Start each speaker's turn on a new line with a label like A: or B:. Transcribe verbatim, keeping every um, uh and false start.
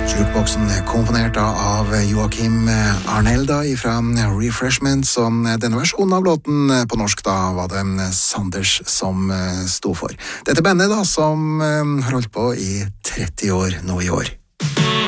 A: Jukeboxen komponert av Joakim Arnelda fra Refreshments, og denne versjonen av låten på norsk da var det Sanders som sto for. Dette bandet da som har holdt på i tretti år nå i år.